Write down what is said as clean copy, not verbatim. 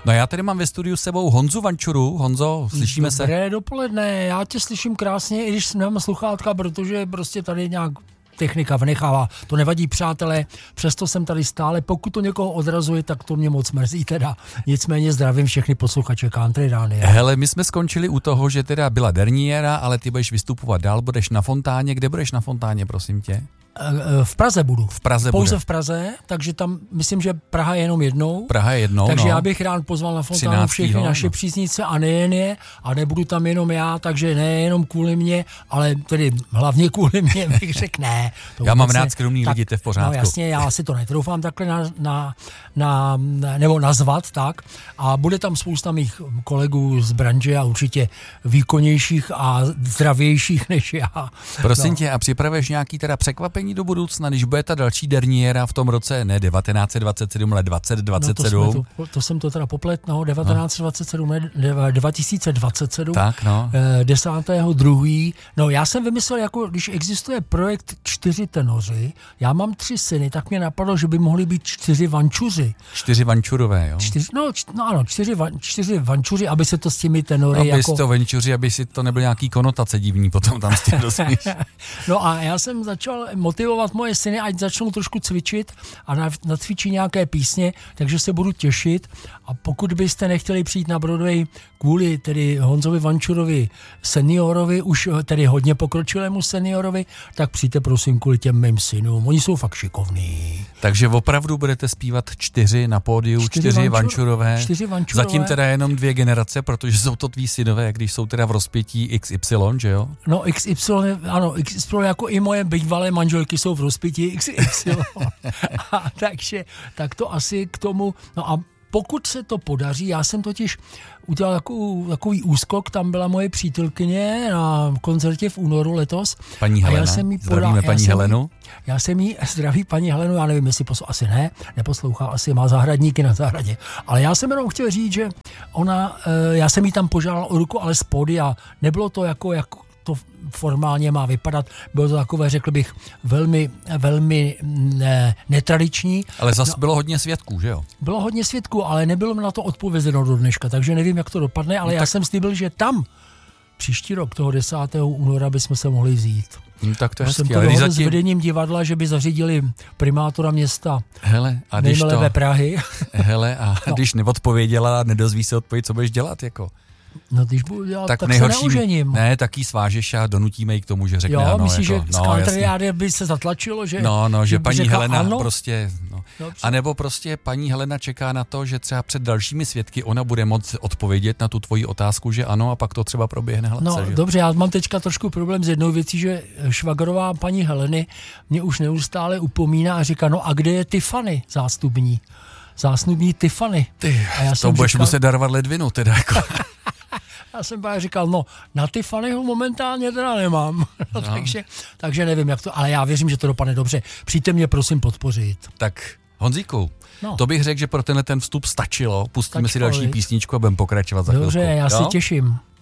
No já tady mám ve studiu s sebou Honzu Vančuru. Honzo, slyšíme se? Dobré dopoledne, já tě slyším krásně, i když nemám sluchátka, protože prostě tady nějak technika vnechává. To nevadí, přátelé, přesto jsem tady stále. Pokud to někoho odrazuje, tak to mě moc mrzí teda. Nicméně zdravím všechny posluchače Country Rádia. Hele, my jsme skončili u toho, že teda byla derniéra, ale ty budeš vystupovat dál, budeš na Fontáně. Kde budeš na Fontáně, prosím tě? V Praze budu. V Praze pouze bude. v Praze, takže tam myslím, že Praha je jenom jednou. Praha je jednou, takže no. já bych rád pozval na Fontánu 13. všechny naše příznice a nejen je, a nebudu tam jenom já, takže nejenom kvůli mě, ale tedy hlavně kvůli mě bych řekl ne. Já mám rád skromný lidi, to je v pořádku. No jasně, já si to netroufám takhle nebo nazvat, tak. A bude tam spousta mých kolegů z branže a určitě výkonnějších a zdravějších než já. Prosím tě, a připravuješ nějaký teda překvapení do budoucna, když bude ta další derniéra v tom roce, ne 1927, ale 2027? No to jsem to teda poplet, 1927, ne 2027, tak, no. 10.2. No já jsem vymyslel, jako když existuje projekt 4 tenoři, já mám 3 syny, tak mě napadlo, že by mohli být 4 vančuři. 4 vančurové, jo? 4 vančuři, aby se to s těmi tenory aby jako... to vančuři, aby si to nebyl nějaký konotace divný, potom tam s tím dosmíš. No a já jsem začal motivovat moje syny, ať začnou trošku cvičit a nacvičí nějaké písně, takže se budu těšit. A pokud byste nechtěli přijít na Broadway kvůli tedy Honzovi Vančurovi seniorovi, už tedy hodně pokročilému seniorovi, tak přijďte prosím kvůli těm mým synům. Oni jsou fakt šikovní. Takže opravdu budete zpívat 4 na pódiu, 4 vančurové. 4 vančurové. Zatím teda jenom 2 generace, protože jsou to tví synové, když jsou teda v rozpětí XY, že jo? No XY, ano, XY jako i moje bývalé manželky jsou v rozpětí XY. Takže tak to asi k tomu, no a pokud se to podaří, já jsem totiž udělal takový úskok, tam byla moje přítelkyně na koncertě v únoru letos. Paní Helena, zdravíme paní Helenu. Já jsem jí, zdraví paní Helenu, já nevím, jestli asi neposlouchá, asi má zahradníky na zahradě. Ale já jsem jenom chtěl říct, že já jsem jí tam požádal o ruku, ale z pódia, nebylo to jako to formálně má vypadat. Bylo to takové, řekl bych, velmi, velmi netradiční. Ale zase bylo hodně svědků, že jo? Bylo hodně svědků, ale nebylo mi na to odpovězeno do dneška, takže nevím, jak to dopadne, ale já jsem slíbil, že tam příští rok, toho 10. února, bychom se mohli vzít. Tak to je hezký. Jsem to dohodl s vedením divadla, že by zařídili primátora města nejmelevé Prahy. Hele, a když neodpověděla a nedozví se odpověď, co budeš dělat, jako? No když budu dělat, tak se neužením. Ne, tak jí svážeš a donutíme ji k tomu, že řekne ano. Jo, myslíš, jako, že z Country Rádia by se zatlačilo, že... že paní Helena ano? Prostě... Dobře. A nebo prostě paní Helena čeká na to, že třeba před dalšími svědky ona bude moct odpovědět na tu tvoji otázku, že ano, a pak to třeba proběhne hladce. No že? Dobře, já mám teďka trošku problém s jednou věcí, že švagrová paní Heleny mě už neustále upomíná a říká, no a kde je Tiffany zásnubní Tiffany? To budeš muset darovat ledvinu, teda jako... Já jsem právě říkal, no na Tiffanyho momentálně teda nemám, takže nevím, jak to, ale já věřím, že to dopadne dobře. Přijďte mě prosím podpořit. Tak Honzíku, to bych řekl, že pro tenhle ten vstup stačilo. Pustíme si další písničku a budeme pokračovat za chvilku. Dobře, já si těším.